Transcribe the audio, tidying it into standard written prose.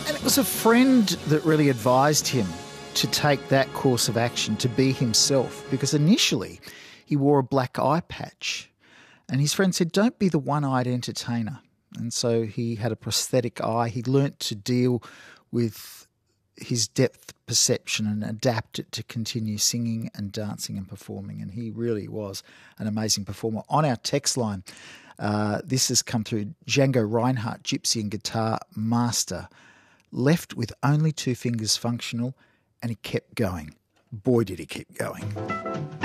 And it was a friend that really advised him to take that course of action, to be himself, because initially he wore a black eye patch. And his friend said, don't be the one-eyed entertainer. And so he had a prosthetic eye. He learnt to deal with his depth perception and adapt it to continue singing and dancing and performing. And he really was an amazing performer. On our text line, this has come through. Django Reinhardt, gypsy and guitar master, left with only 2 fingers functional, and he kept going. Boy, did he keep going.